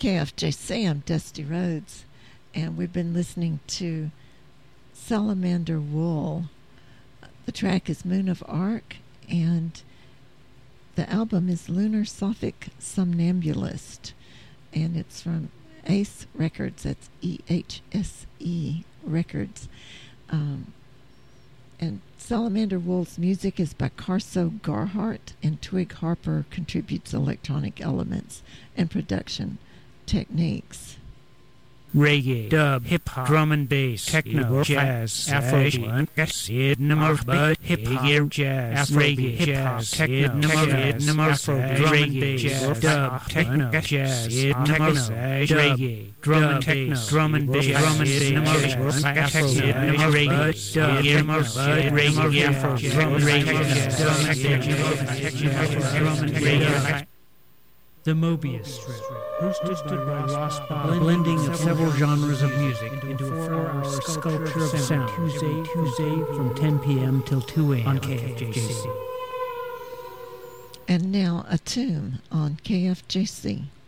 KFJC, I'm Dusty Rhodes, and we've been listening to Salamander Wool. The track is Moon of Arc, and the album is Lunar Sophic Somnambulist, and it's from Ace Records. That's EHSE Records. And Salamander Wool's music is by Carso Garhart, and Twig Harper contributes electronic elements and production techniques. Reggae, dub, hip-hop, drum and bass, techno, jazz, afrobeat, bud, hip-hop, jazz, reggae, jazz, techno, afrobeat, drum and bass, dub, techno, jazz, techno, reggae, drum and techno, drum and bass, afrobeat, reggae, dub, reggae, afro, drum and reggae, drum and reggae. The Mobius Strip, hosted by Ross Bob, a blending of several genres of music into a 4-hour sculpture of sound, Tuesday from 10 p.m. till 2 a.m. on KFJC. And now a tune on KFJC.